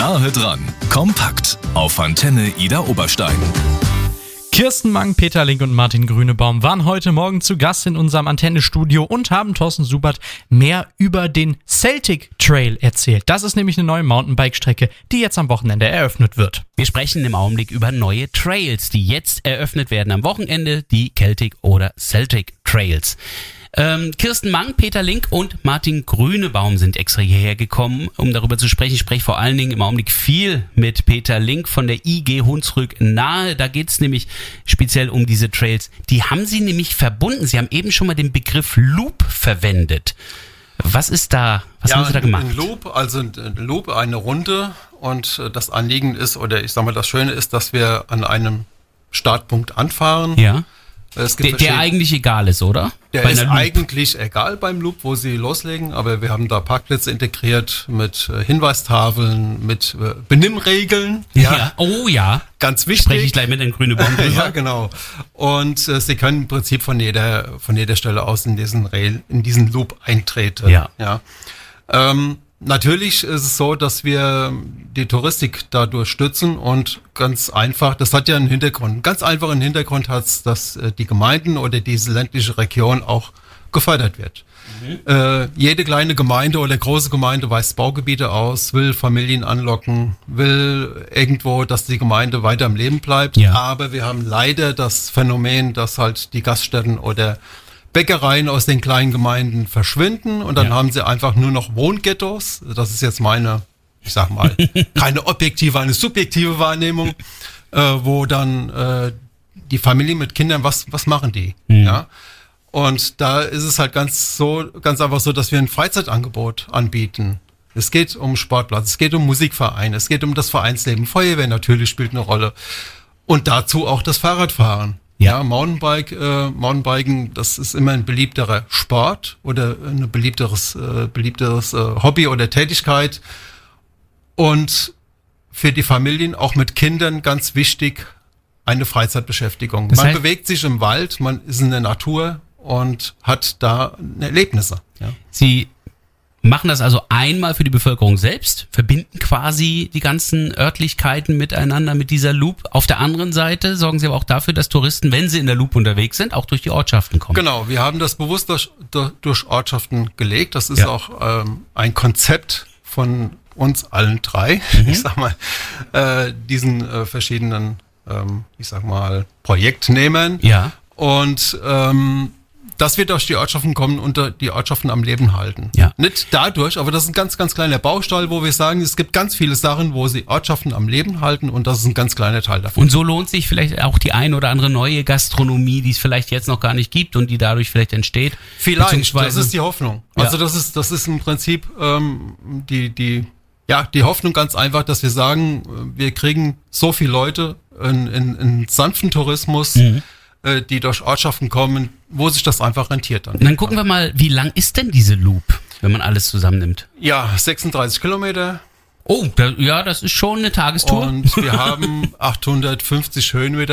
Nahe dran, kompakt auf Antenne Ida Oberstein. Kirsten Mang, Peter Link und Martin Grünebaum waren heute Morgen zu Gast in unserem Antenne-Studio und haben Thorsten Subert mehr über den Celtic Trail erzählt. Das ist nämlich eine neue Mountainbike-Strecke, die jetzt am Wochenende eröffnet wird. Wir sprechen im Augenblick über neue Trails, die jetzt eröffnet werden am Wochenende, die Celtic oder Celtic Trails. Kirsten Mang, Peter Link und Martin Grünebaum sind extra hierher gekommen, um darüber zu sprechen. Ich spreche vor allen Dingen im Augenblick viel mit Peter Link von der IG Hunsrück nahe. Da geht es nämlich speziell um diese Trails. Die haben Sie nämlich verbunden. Sie haben eben schon mal den Begriff Loop verwendet. Was ist da? Was haben Sie da gemacht? Ein Loop, eine Runde. Und das Anliegen ist, oder ich sag mal, das Schöne ist, dass wir an einem Startpunkt anfahren. Ja. Der eigentlich egal ist, oder? Der ist eigentlich egal beim Loop, wo Sie loslegen, aber wir haben da Parkplätze integriert mit Hinweistafeln, mit Benimmregeln. Ja. Oh ja. Ganz wichtig. Spreche ich gleich mit dem Grünebaum drüber. Ja, genau. Und Sie können im Prinzip von jeder Stelle aus in diesen Loop eintreten. Ja. Natürlich ist es so, dass wir die Touristik dadurch stützen und ganz einfach, das hat ja einen Hintergrund. Einen ganz einfachen Hintergrund hat es, dass die Gemeinden oder diese ländliche Region auch gefördert wird. Jede kleine Gemeinde oder große Gemeinde weist Baugebiete aus, will Familien anlocken, will irgendwo, dass die Gemeinde weiter am Leben bleibt. Ja. Aber wir haben leider das Phänomen, dass halt die Gaststätten oder Bäckereien aus den kleinen Gemeinden verschwinden und dann haben sie einfach nur noch Wohnghettos. Das ist jetzt meine, ich sag mal, keine objektive, eine subjektive Wahrnehmung, wo dann die Familien mit Kindern, was machen die? Ja. Und da ist es halt ganz einfach so, dass wir ein Freizeitangebot anbieten. Es geht um Sportplatz, es geht um Musikvereine, es geht um das Vereinsleben, Feuerwehr natürlich spielt eine Rolle und dazu auch das Fahrradfahren. Ja, Mountainbiken, das ist immer ein beliebterer Sport oder ein beliebteres Hobby oder Tätigkeit. Und für die Familien, auch mit Kindern, ganz wichtig, eine Freizeitbeschäftigung. Man bewegt sich im Wald, man ist in der Natur und hat da Erlebnisse. Ja. Sie machen das also einmal für die Bevölkerung selbst, verbinden quasi die ganzen Örtlichkeiten miteinander mit dieser Loop. Auf der anderen Seite sorgen Sie aber auch dafür, dass Touristen, wenn sie in der Loop unterwegs sind, auch durch die Ortschaften kommen. Genau, wir haben das bewusst durch Ortschaften gelegt. Das ist auch ein Konzept von uns allen drei. Ich sag mal, diesen verschiedenen, Projektnehmern. Ja. Und dass wir durch die Ortschaften kommen und die Ortschaften am Leben halten. Ja. Nicht dadurch, aber das ist ein ganz, ganz kleiner Baustein, wo wir sagen, es gibt ganz viele Sachen, wo sie Ortschaften am Leben halten und das ist ein ganz kleiner Teil davon. Und so lohnt sich vielleicht auch die ein oder andere neue Gastronomie, die es vielleicht jetzt noch gar nicht gibt und die dadurch vielleicht entsteht. Vielleicht, das ist die Hoffnung. Also das ist im Prinzip die Hoffnung ganz einfach, dass wir sagen, wir kriegen so viele Leute in sanften Tourismus, die durch Ortschaften kommen, wo sich das einfach rentiert dann. Und dann gucken wir mal, wie lang ist denn diese Loop, wenn man alles zusammennimmt? Ja, 36 Kilometer. Oh, das ist schon eine Tagestour. Und wir haben 850 Höhenmeter.